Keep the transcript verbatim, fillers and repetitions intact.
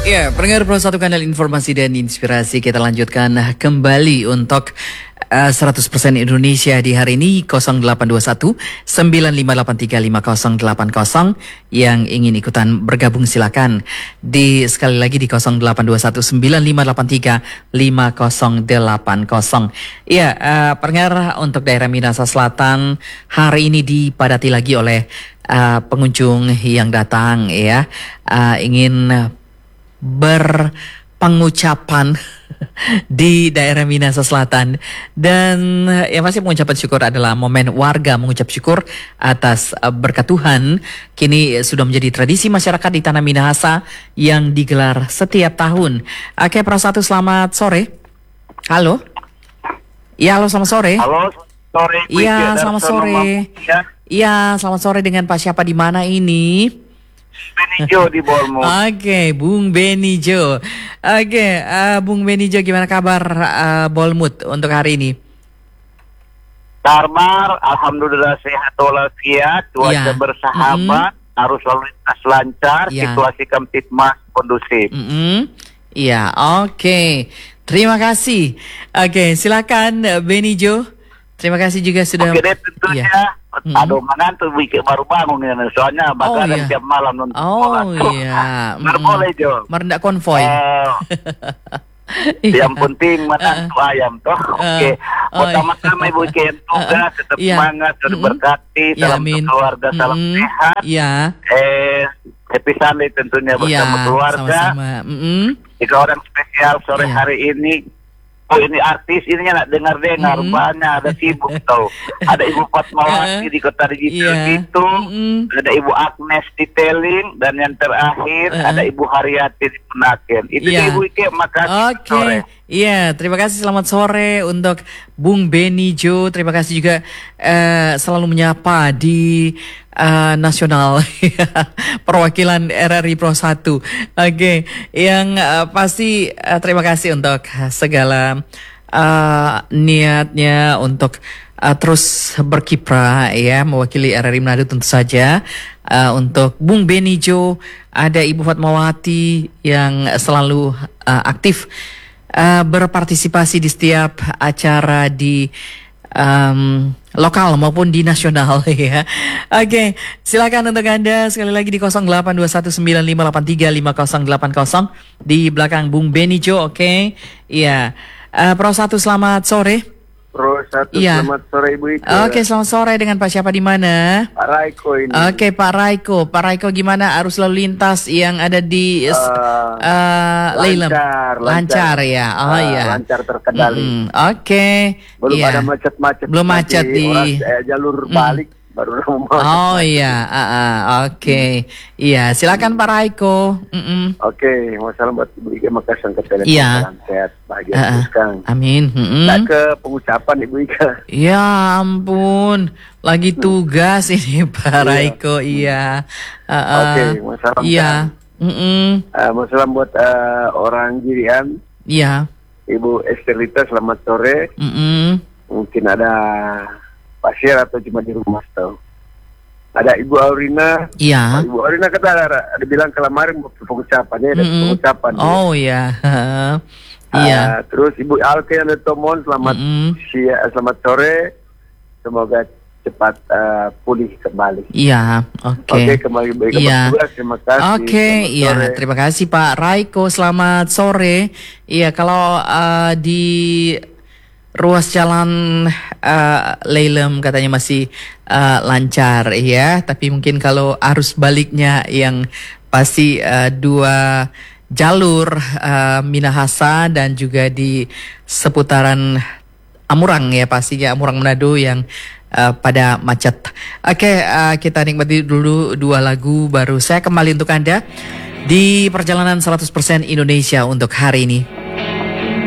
Ya, pendengar Pro satu Kanal Informasi dan Inspirasi, kita lanjutkan kembali untuk uh, seratus persen Indonesia di hari ini. Nol delapan dua satu sembilan lima delapan tiga lima nol delapan nol. Yang ingin ikutan bergabung silakan di sekali lagi di nol delapan dua satu sembilan lima delapan tiga lima nol delapan nol. Ya, uh, pendengar, untuk daerah Minahasa Selatan hari ini dipadati lagi oleh uh, pengunjung yang datang, ya, uh, ingin berpengucapan di daerah Minahasa Selatan, dan yang pasti mengucapkan syukur adalah momen warga mengucap syukur atas berkat Tuhan. Kini sudah menjadi tradisi masyarakat di tanah Minahasa yang digelar setiap tahun. Oke, Pro satu, selamat sore. Halo. Iya, halo, selamat sore. Halo, sore. Iya, selamat sore. Iya, selamat sore, dengan Pak siapa di mana ini? Benijo di Bolmut. Oke, okay, Bung Benijo. Oke, okay, uh, Bung Benijo, gimana kabar uh, Bolmut untuk hari ini? Kabar, alhamdulillah sehat walafiat, cuaca ya. bersahabat, mm-hmm. arus lalu lintas lancar, ya. Situasi Kamtipmas kondusif. Mm-hmm. Iya, oke. Okay. Terima kasih. Oke, okay, silakan Benijo. Terima kasih juga sudah. Oke, deh, tentunya. Ya. Hmm. Aduh, mana tuh weekend baru bangun ya, soalnya bakal oh, iya. tiap malam nonton. Oh iya. Baru boleh Jo. Merendak konvoy. Uh, yang penting mana tuh ayam toh. Oke. Okay. Uh, Pertama-tama Ibu weekend tugas, tetap uh, semangat, terus mm-hmm. berkati, ya, salam untuk keluarga, mm-hmm. salam sehat. Iya. Eh, happy Sunday tentunya bersama ya, keluarga. Sama-sama. Mm-hmm. Tiga orang spesial sore ya. hari ini. Oh, ini artis, ini nak dengar-dengar, mm-hmm. banyak, ada sibuk tau. Ada Ibu Fatmawati uh, di Kota Digital yeah. itu, mm-hmm. ada Ibu Agnes di Teling, dan yang terakhir uh, ada Ibu Haryati di Penaken. Itu yeah. Ibu Ike, makasih. Oke, okay. Iya, terima kasih, selamat sore untuk Bung Benijo. Terima kasih juga uh, selalu menyapa di uh, nasional perwakilan R R I Pro satu. Oke, okay. Yang uh, pasti uh, terima kasih untuk segala uh, niatnya untuk uh, terus berkiprah, ya, mewakili R R I Manado tentu saja. Uh, untuk Bung Benijo, ada Ibu Fatmawati yang selalu uh, aktif Uh, berpartisipasi di setiap acara di um, lokal maupun di nasional, ya. Oke, okay, silakan untuk Anda sekali lagi di nol delapan dua satu sembilan lima delapan tiga lima nol delapan nol di belakang Bung Benijo. Oke, okay. Iya. Uh, Pro satu, selamat sore. Pro satu, ya. Selamat sore Ibu Ika. Oke, okay, selamat sore, dengan Pak siapa di mana? Pak Raiko ini. Oke, okay, Pak Raiko. Pak Raiko, gimana arus lalu lintas yang ada di uh, uh, Leilem? Lancar, lancar, ya. Oh uh, iya. Lancar terkendali. Mm-hmm. Oke. Okay. Belum yeah. ada macet-macet. Belum macet di orang, eh, jalur balik. Mm. Baru oh iya, uh, uh, oke, okay. Iya, silakan Pak Raiko. Mm-mm. Oke, okay. Wassalamualaikum buat Ibu Ika, makasih angkat telepon, iya. sehat, bahagia uh, terus Kang. Amin. Mm-mm. Nah, ke pengucapan Ibu Ika. Ya ampun, lagi tugas ini Pak Raiko, iya. Uh, uh, oke, okay. Wassalamualaikum. Iya. Mm-mm. Uh, Wassalamualaikum buat uh, orang Jirian. Iya. Ibu Estelita, selamat sore. Mm-mm. Mungkin ada pasien atau cuma di rumah tahu. Ada Ibu Aurina. Iya. Ibu Aurina kata ada, ada bilang kemarin pengucapannya, ada mm-hmm. pengucapan. Oh iya. uh, Iya. Terus Ibu Alke yang Tomon, selamat mm-hmm. siang, selamat sore. Semoga cepat uh, pulih kembali. Iya, oke. Okay. Oke, okay, kembali baik. Iya. Terima kasih. Oke, okay, iya, terima kasih Pak Raiko. Selamat sore. Iya, kalau uh, di ruas jalan uh, Leilem katanya masih uh, lancar, ya. Tapi mungkin kalau arus baliknya yang pasti uh, dua jalur uh, Minahasa dan juga di seputaran Amurang, ya, pastinya Amurang Manado yang uh, pada macet. Oke, okay, uh, kita nikmati dulu dua lagu baru saya kembali untuk Anda di perjalanan seratus persen Indonesia untuk hari ini.